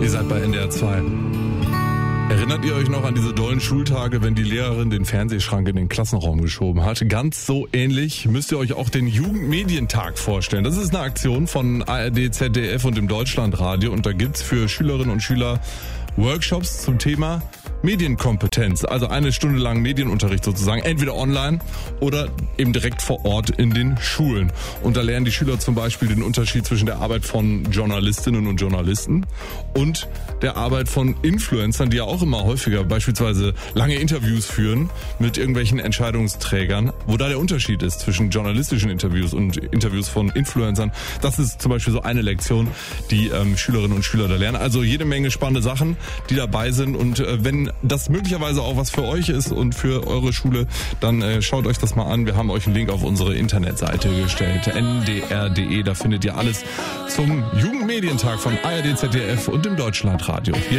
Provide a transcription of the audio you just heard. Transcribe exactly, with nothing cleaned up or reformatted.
Ihr seid bei N D R zwei. Erinnert ihr euch noch an diese dollen Schultage, wenn die Lehrerin den Fernsehschrank in den Klassenraum geschoben hat? Ganz so ähnlich müsst ihr euch auch den Jugendmedientag vorstellen. Das ist eine Aktion von A R D, Z D F und dem Deutschlandradio und da gibt's für Schülerinnen und Schüler Workshops zum Thema Medienkompetenz, also eine Stunde lang Medienunterricht sozusagen, entweder online oder eben direkt vor Ort in den Schulen. Und da lernen die Schüler zum Beispiel den Unterschied zwischen der Arbeit von Journalistinnen und Journalisten und der Arbeit von Influencern, die ja auch immer häufiger beispielsweise lange Interviews führen mit irgendwelchen Entscheidungsträgern, wo da der Unterschied ist zwischen journalistischen Interviews und Interviews von Influencern. Das ist zum Beispiel so eine Lektion, die ähm, Schülerinnen und Schüler da lernen. Also jede Menge spannende Sachen, die dabei sind und äh, wenn das möglicherweise auch was für euch ist und für eure Schule, dann äh, schaut euch das mal an. Wir haben euch einen Link auf unsere Internetseite gestellt, N D R punkt D E. Da findet ihr alles zum Jugendmedientag von A R D, Z D F und dem Deutschlandradio. Hier